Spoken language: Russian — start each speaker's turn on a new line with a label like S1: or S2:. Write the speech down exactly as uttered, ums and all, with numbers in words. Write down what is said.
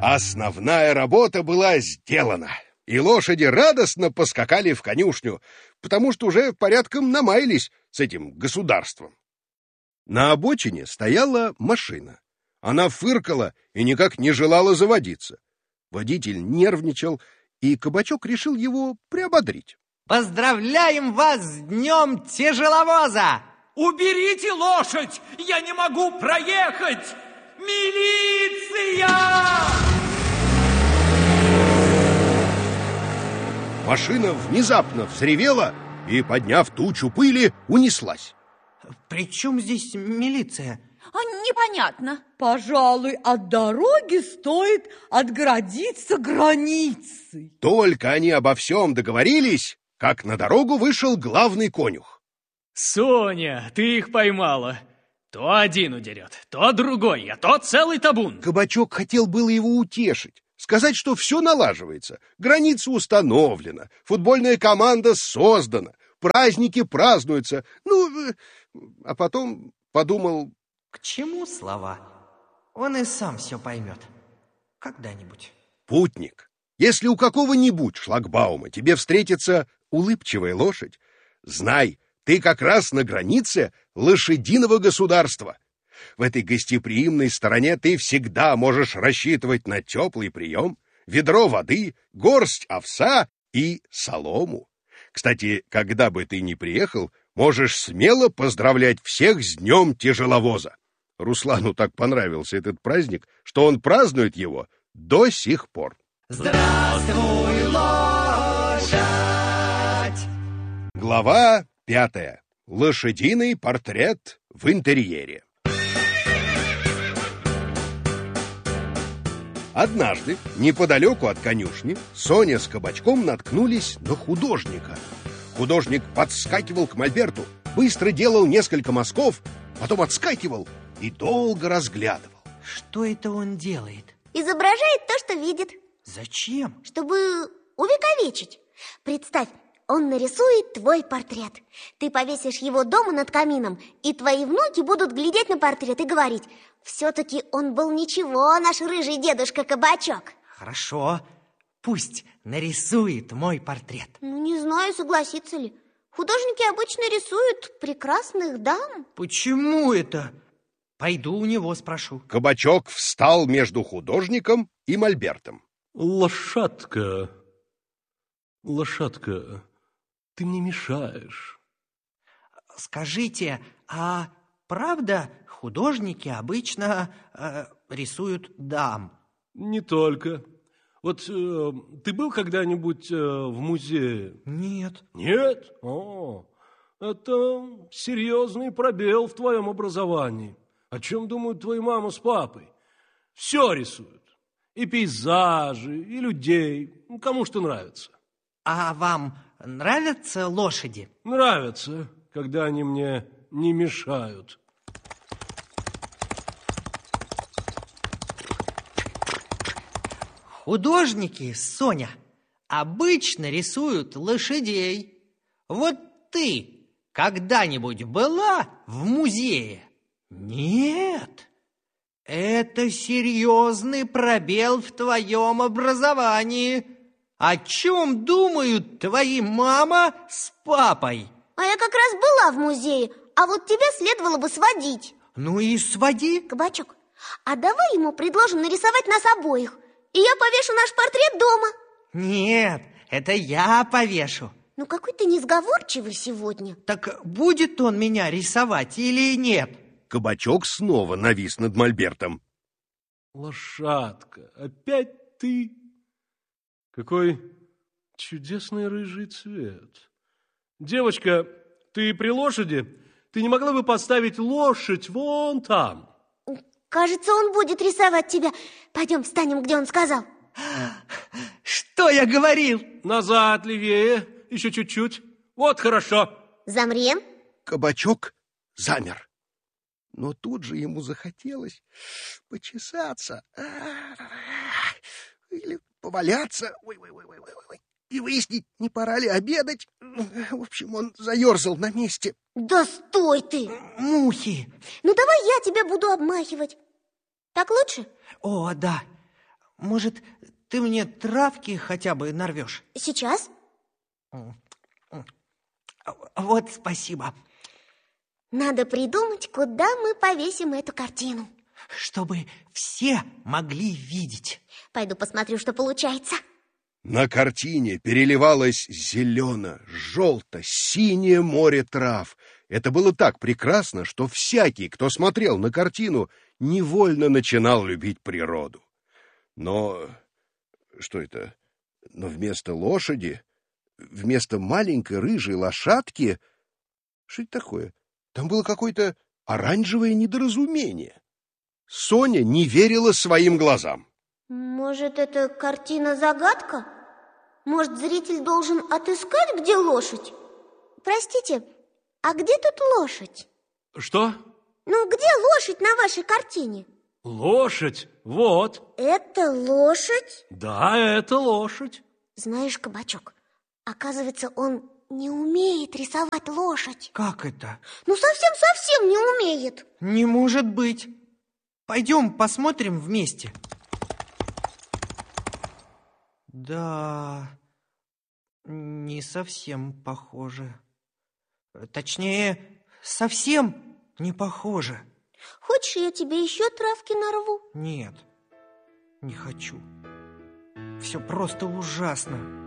S1: Основная работа была сделана, и лошади радостно поскакали в конюшню, потому что уже порядком намаялись с этим государством. На обочине стояла машина. Она фыркала и никак не желала заводиться. Водитель нервничал, и Кабачок решил его приободрить.
S2: Поздравляем вас с днем тяжеловоза!
S3: Уберите лошадь! Я не могу проехать! Милиция!
S1: Машина внезапно взревела и, подняв тучу пыли, унеслась.
S2: При чем здесь милиция?
S4: А непонятно. Пожалуй, от дороги стоит отгородиться границей.
S1: Только они обо всем договорились, как на дорогу вышел главный конюх.
S5: Соня, ты их поймала. То один удерет, то другой, а то целый табун.
S1: Кабачок хотел было его утешить, сказать, что все налаживается, граница установлена, футбольная команда создана, праздники празднуются. Ну, а потом подумал...
S2: К чему слова? Он и сам все поймет. Когда-нибудь.
S1: Путник, если у какого-нибудь шлагбаума тебе встретится улыбчивая лошадь, знай, ты как раз на границе лошадиного государства. В этой гостеприимной стороне ты всегда можешь рассчитывать на теплый прием, ведро воды, горсть овса и солому. Кстати, когда бы ты ни приехал, можешь смело поздравлять всех с днем тяжеловоза. Руслану так понравился этот праздник, что он празднует его до сих пор.
S2: Здравствуй, лошадь!
S1: Глава пятая. Лошадиный портрет в интерьере. Однажды, неподалеку от конюшни, Соня с Кабачком наткнулись на художника. Художник подскакивал к мольберту, быстро делал несколько мазков, потом отскакивал и долго разглядывал.
S2: Что это он делает?
S6: Изображает то, что видит.
S2: Зачем?
S6: Чтобы увековечить. Представь, он нарисует твой портрет. Ты повесишь его дома над камином, и твои внуки будут глядеть на портрет и говорить: все-таки он был ничего, наш рыжий дедушка Кабачок.
S2: Хорошо, пусть нарисует мой портрет.
S6: Ну, не знаю, согласится ли. Художники обычно рисуют прекрасных дам.
S2: Почему это? Пойду у него спрошу.
S1: Кабачок встал между художником и мольбертом.
S7: Лошадка, лошадка, ты мне мешаешь.
S2: Скажите, а правда художники обычно э, рисуют дам?
S7: Не только. Вот э, ты был когда-нибудь э, в музее?
S2: Нет.
S7: Нет? О, это серьезный пробел в твоем образовании. О чем думают твои мама с папой? Все рисуют. И пейзажи, и людей. Кому что нравится.
S2: А вам нравятся лошади?
S7: Нравятся, когда они мне не мешают.
S2: Художники, Соня, обычно рисуют лошадей. Вот ты когда-нибудь была в музее? Нет. Это серьезный пробел в твоем образовании. О чем думают твои мама с папой?
S6: А я как раз была в музее, а вот тебя следовало бы сводить.
S2: Ну и своди.
S6: Кабачок, а давай ему предложим нарисовать нас обоих, и я повешу наш портрет дома.
S2: Нет, это я повешу.
S6: Ну какой ты несговорчивый сегодня.
S2: Так будет он меня рисовать или нет?
S1: Кабачок снова навис над мольбертом.
S7: Лошадка, опять ты? Какой чудесный рыжий цвет. Девочка, ты при лошади? Ты не могла бы поставить лошадь вон там?
S6: Кажется, он будет рисовать тебя. Пойдем встанем, где он сказал.
S2: Что я говорил?
S7: Назад, левее, еще чуть-чуть. Вот хорошо.
S6: Замрем.
S1: Кабачок замер. Но тут же ему захотелось почесаться или поваляться и выяснить, не пора ли обедать. В общем, он заерзал на месте.
S6: Да стой ты!
S2: Мухи!
S6: Ну давай я тебя буду обмахивать. Так лучше?
S2: О, да. Может, ты мне травки хотя бы нарвешь?
S6: Сейчас?
S2: Вот спасибо.
S6: Надо придумать, куда мы повесим эту картину.
S2: Чтобы все могли видеть.
S6: Пойду посмотрю, что получается.
S1: На картине переливалось зелено, желто, синее море трав. Это было так прекрасно, что всякий, кто смотрел на картину, невольно начинал любить природу. Но что это? Но вместо лошади, вместо маленькой рыжей лошадки, что это такое? Там было какое-то оранжевое недоразумение. Соня не верила своим глазам.
S6: Может, это картина-загадка? Может, зритель должен отыскать, где лошадь? Простите, а где тут лошадь?
S7: Что?
S6: Ну, где лошадь на вашей картине?
S7: Лошадь, вот.
S6: Это лошадь?
S7: Да, это лошадь.
S6: Знаешь, Кабачок, оказывается, он не умеет рисовать лошадь.
S2: Как это?
S6: Ну, совсем-совсем не умеет.
S2: Не может быть. Пойдем посмотрим вместе. Да, не совсем похоже. Точнее, совсем не похоже.
S6: Хочешь, я тебе еще травки нарву?
S2: Нет, не хочу. Все просто ужасно.